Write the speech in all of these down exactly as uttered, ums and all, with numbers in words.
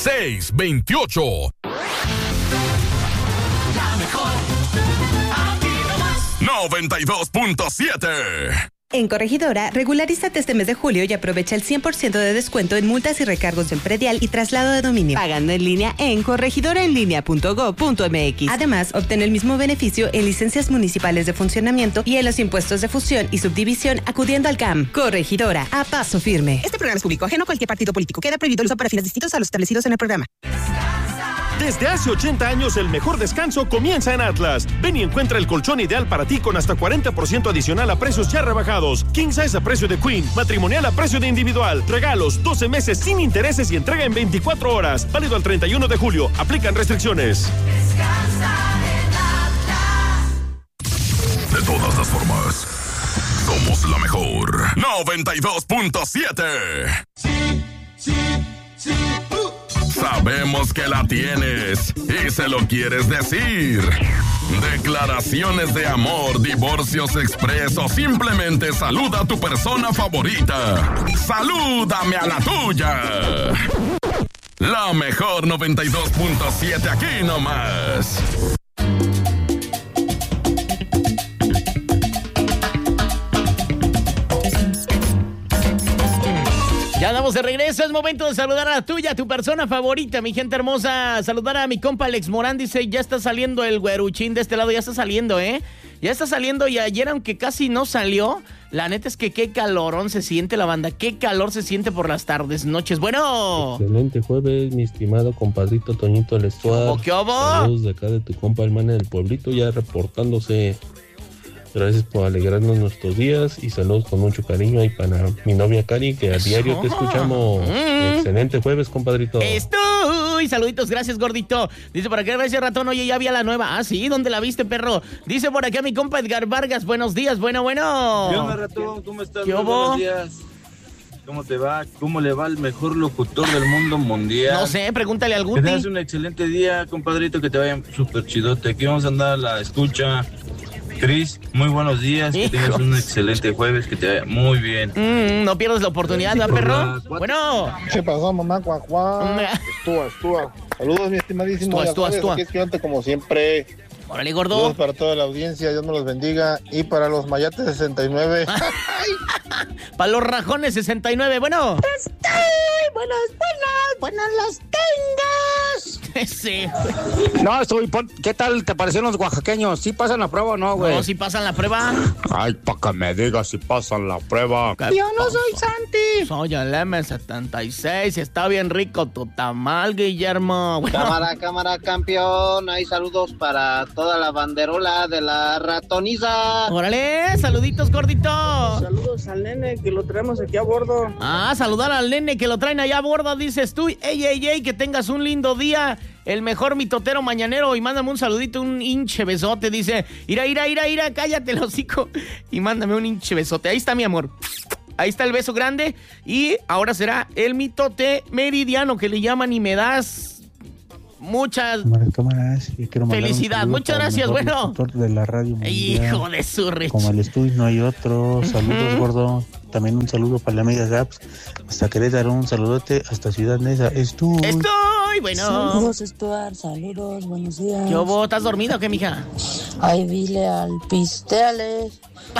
seis dos ocho. La mejor. Aquí nomás. noventa y dos punto siete. En Corregidora, regularízate este mes de julio y aprovecha el cien por ciento de descuento en multas y recargos en predial y traslado de dominio. Pagando en línea en corregidoraenlinea punto gob punto eme equis. Además, obtén el mismo beneficio en licencias municipales de funcionamiento y en los impuestos de fusión y subdivisión acudiendo al C A M. Corregidora, a paso firme. Este programa es público, ajeno a cualquier partido político. Queda prohibido el uso para fines distintos a los establecidos en el programa. Desde hace ochenta años, el mejor descanso comienza en Atlas. Ven y encuentra el colchón ideal para ti con hasta cuarenta por ciento adicional a precios ya rebajados. King size a precio de Queen, matrimonial a precio de individual. Regalos, doce meses sin intereses y entrega en veinticuatro horas. Válido al treinta y uno de julio. Aplican restricciones. Descansa en Atlas. De todas las formas, somos la mejor. noventa y dos punto siete. Sí, sí, sí. Uh. Sabemos que la tienes y se lo quieres decir. Declaraciones de amor, divorcios expresos, simplemente saluda a tu persona favorita. Salúdame a la tuya. La mejor noventa y dos punto siete aquí nomás. Ya andamos de regreso, es momento de saludar a la tuya, a tu persona favorita, mi gente hermosa. Saludar a mi compa Alex Morán, dice, ya está saliendo el güeruchín de este lado, ya está saliendo, ¿eh? Ya está saliendo y ayer, aunque casi no salió, la neta es que qué calorón se siente la banda, qué calor se siente por las tardes, noches. Bueno. Excelente jueves, mi estimado compadrito Toñito Lestuar. ¿Qué hubo? Saludos de acá de tu compa hermana del pueblito, ya reportándose. Gracias por alegrarnos nuestros días y saludos con mucho cariño ahí para mi novia Cari, que a Eso. diario te escuchamos. Mm. Excelente jueves, compadrito. Estoy. Saluditos, gracias, gordito. Dice por acá, gracias, ratón. Oye, ya vi a la nueva. Ah, sí, ¿dónde la viste, perro? Dice por acá mi compa Edgar Vargas. Buenos días, bueno, bueno. ¿Qué onda, ratón? ¿Cómo estás? ¿Qué Muy buenos días. ¿Cómo te va? ¿Cómo le va al mejor locutor del mundo mundial? No sé, pregúntale al Guti. Que tengas un excelente día, compadrito, que te vaya súper chidote. Aquí vamos a andar a la escucha. Cris, muy buenos días, que tengas un excelente jueves, que te vaya muy bien. Mm, no pierdas la oportunidad, ¿verdad, perro? Bueno. ¿Qué pasó, mamá? Cuac, cuac. Estúa, estúa. Saludos, mi estimadísimo. Estúa, estúa, Aquí es Quirante, como siempre. Órale, gordo. Saludos para toda la audiencia, Dios me los bendiga. Y para los Mayates sesenta y nueve. Para los rajones sesenta y nueve, bueno. Estoy, buenas, buenas, buenas las tengas. Sí. No, estoy, ¿qué tal te parecieron los oaxaqueños? ¿Sí pasan la prueba o no, güey? No, ¿sí pasan la prueba? Ay, para que me digas si pasan la prueba. Yo no soy Santi. Soy el eme setenta y seis, está bien rico tu tamal, Guillermo. Bueno. Cámara, cámara, campeón. Hay saludos para toda la banderola de la ratoniza. Órale, saluditos, gordito. Saludos al nene que lo traemos aquí a bordo. Ah, saludar al nene que lo traen allá a bordo, dices tú. Ey, ey, ey, que tengas un lindo día. El mejor mitotero mañanero. Y mándame un saludito, un hinche besote. Dice, ira, ira, ira, ira, cállate el hocico. Y mándame un hinche besote. Ahí está, mi amor. Ahí está el beso grande. Y ahora será el mitote meridiano que le llaman y me das... Muchas cámaras, felicidad, muchas gracias, bueno. De la radio mundial, hijo de su recha. Como el estudio no hay otro. Saludos, uh-huh. gordo. También un saludo para la amiga Gaps. Hasta Querétaro, un saludote. Hasta Ciudad Neza. Estoy. Estoy, bueno. Saludos, Stuart. Saludos, buenos días. ¿Qué hubo? ¿Estás dormido o qué, mija? Ay, dile al pisteale.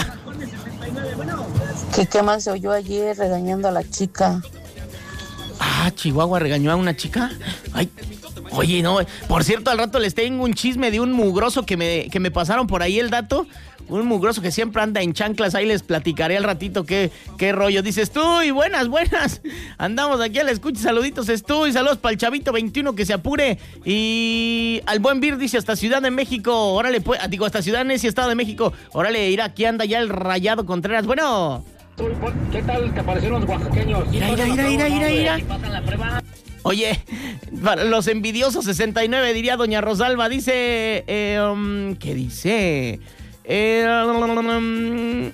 ¿Qué, ¿Qué más se oyó ayer regañando a la chica? Ah, Chihuahua regañó a una chica. Ay. Oye, no, por cierto, al rato les tengo un chisme de un mugroso que me, que me pasaron por ahí el dato. Un mugroso que siempre anda en chanclas, ahí les platicaré al ratito qué, qué rollo. Dices tú, y buenas, buenas. Andamos aquí a la escucha, saluditos tú y saludos para el Chavito veintiuno que se apure. Y al buen Vir dice hasta Ciudad de México, órale, pues, digo, hasta Ciudad Necia, Estado de México. Órale, ir aquí anda ya el Rayado Contreras, bueno. ¿Qué tal te parecieron los oaxaqueños? Mira, mira, mira, mira, mira, mira. ¿Pasan la prueba? Oye, para los envidiosos sesenta y nueve, diría doña Rosalba, dice, eh, um, ¿qué dice? Eh, um,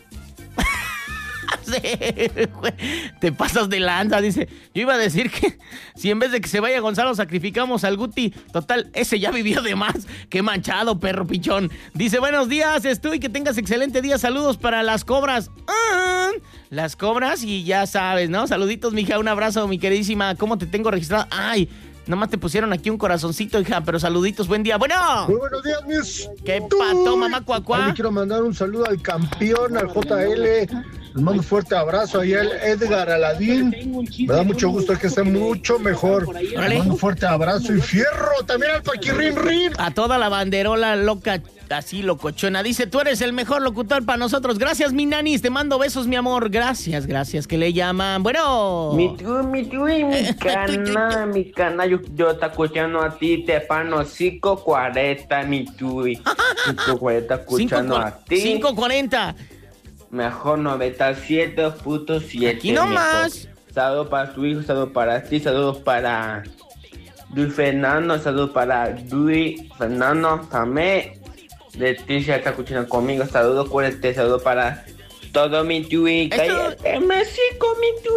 te pasas de lanza, dice. Yo iba a decir que si en vez de que se vaya Gonzalo sacrificamos al Guti, total, ese ya vivió de más. Qué manchado, perro pichón. Dice, buenos días, estoy, que tengas excelente día. Saludos para las cobras. Ah, las cobras y ya sabes, ¿no? Saluditos, mija, un abrazo, mi queridísima. ¿Cómo te tengo registrado? Ay, Nomás te pusieron aquí un corazoncito, hija, pero saluditos, buen día. Bueno. Muy buenos días, mis. ¿Qué pato, mamá cuacuá? Le quiero mandar un saludo al campeón, al J L. Les mando un fuerte abrazo ahí al Edgar Aladín. Me da mucho gusto que esté mucho mejor. Les mando un fuerte abrazo y fierro también al Paquirrin Rin. A toda la banderola loca, así locochona. Dice, tú eres el mejor locutor para nosotros. Gracias, mi nanis. Te mando besos, mi amor. Gracias, gracias. Que le llaman. Bueno. Mi tu, mi tu y mi cana, mi cana. Yo, yo te escuchando a ti, te pano cinco cuarenta, mi tu. cinco cuarenta escuchando a ti. cinco cuarenta. Mejor noventa y siete punto siete. Aquí nomás. Saludos para tu hijo, saludos para ti, saludos para Luis Fernando, saludos para Luis Fernando también. Leticia está escuchando conmigo, saludos, cuídate, saludos para todo mi tui. Cállate, México, mi tui.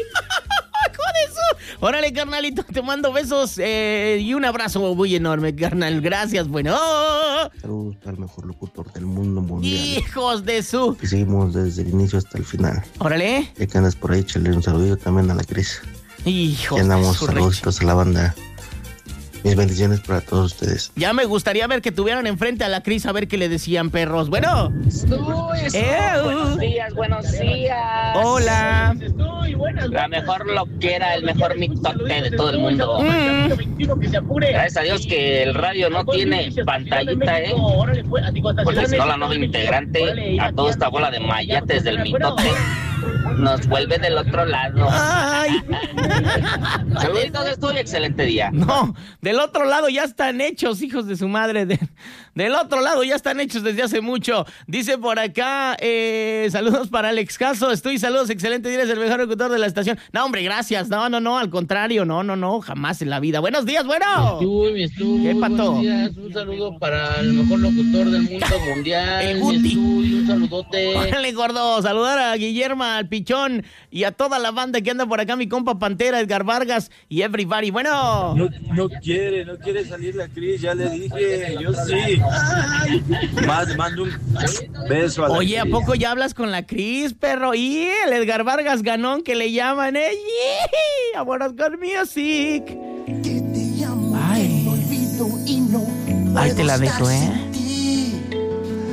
Con eso. Órale, carnalito, te mando besos eh, y un abrazo muy enorme, carnal. Gracias, bueno. Saludos al mejor locutor del mundo mundial. Hijos de su. Que seguimos desde el inicio hasta el final. Órale. Ya que andas por ahí, échale un saludito también a la Cris. Hijos y andamos, de su saludos a la banda. Mis bendiciones para todos ustedes. Ya me gustaría ver que tuvieran enfrente a la Cris a ver qué le decían, perros. Bueno. Buenos días, buenos días. Hola. La mejor loquera, el mejor mitote de todo el mundo. Mm. Gracias a Dios que el radio no tiene pantallita, ¿eh? Porque si no, la nueva integrante, a toda esta bola de mayates del mitote, nos vuelve del otro lado. Ay. Saluditos, estoy excelente día. No, del otro lado ya están hechos, hijos de su madre. De, del otro lado ya están hechos desde hace mucho. Dice por acá, eh, saludos para Alex Caso. Estoy, saludos, excelente día, eres el mejor locutor de la estación. No, hombre, gracias. No, no, no, al contrario, no, no, no, jamás en la vida. Buenos días, bueno. Estuvo, mi estuvo. ¿Qué pato? Buenos días, un saludo para el mejor locutor del mundo mundial. El Guti. Un saludote. Órale, gordo, saludar a Guillermo, al Pichón y a toda la banda que anda por acá, mi compa Pantera, Edgar Vargas y everybody. Bueno. No, no quiere, no quiere salir la Cris, ya le dije, yo sí. Más, mando un beso a la Oye, Cris. ¿a poco ya hablas con la Cris, perro? Y el Edgar Vargas Ganón que le llaman, ¿eh? ¡Yee! Vámonos con music. Ay. Ahí te la dejo, ¿eh?